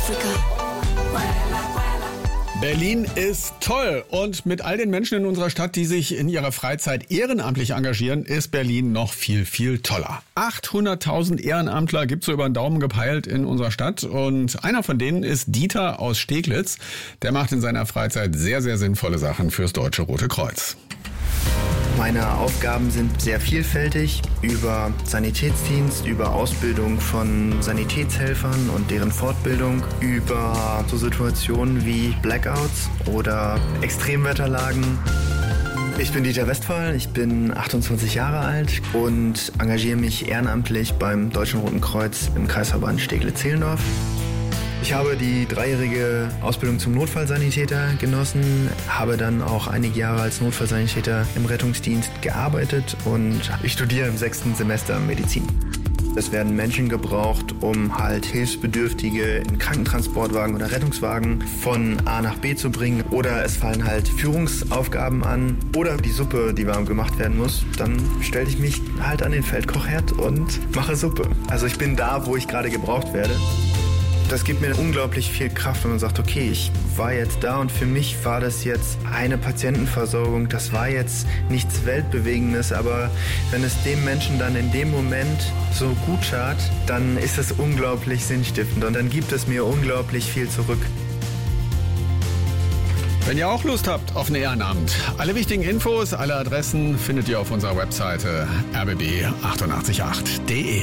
Africa. Berlin ist toll und mit all den Menschen in unserer Stadt, die sich in ihrer Freizeit ehrenamtlich engagieren, ist Berlin noch viel, viel toller. 800.000 Ehrenamtler gibt's so über den Daumen gepeilt in unserer Stadt und einer von denen ist Dieter aus Steglitz. Der macht in seiner Freizeit sehr, sehr sinnvolle Sachen fürs Deutsche Rote Kreuz. Meine Aufgaben sind sehr vielfältig, über Sanitätsdienst, über Ausbildung von Sanitätshelfern und deren Fortbildung, über so Situationen wie Blackouts oder Extremwetterlagen. Ich bin Dieter Westphal, ich bin 28 Jahre alt und engagiere mich ehrenamtlich beim Deutschen Roten Kreuz im Kreisverband Steglitz-Zehlendorf. Ich habe die 3-jährige Ausbildung zum Notfallsanitäter genossen, habe dann auch einige Jahre als Notfallsanitäter im Rettungsdienst gearbeitet und ich studiere im 6. Semester Medizin. Es werden Menschen gebraucht, um halt Hilfsbedürftige in Krankentransportwagen oder Rettungswagen von A nach B zu bringen. Oder es fallen halt Führungsaufgaben an oder die Suppe, die warm gemacht werden muss. Dann stelle ich mich halt an den Feldkochherd und mache Suppe. Also ich bin da, wo ich gerade gebraucht werde. Das gibt mir unglaublich viel Kraft, wenn man sagt, okay, ich war jetzt da und für mich war das jetzt eine Patientenversorgung. Das war jetzt nichts Weltbewegendes, aber wenn es dem Menschen dann in dem Moment so gut tat, dann ist es unglaublich sinnstiftend und dann gibt es mir unglaublich viel zurück. Wenn ihr auch Lust habt auf ein Ehrenamt, alle wichtigen Infos, alle Adressen findet ihr auf unserer Webseite rbb888.de.